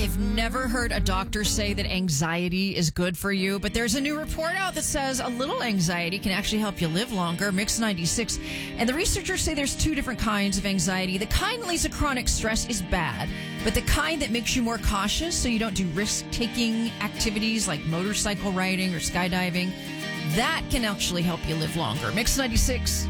I've never heard a doctor say that anxiety is good for you, but there's a new report out that says a little anxiety can actually help you live longer. Mix 96. And the researchers say there's two different kinds of anxiety. The kind that leads to chronic stress is bad, but the kind that makes you more cautious so you don't do risk-taking activities like motorcycle riding or skydiving, that can actually help you live longer. Mix 96.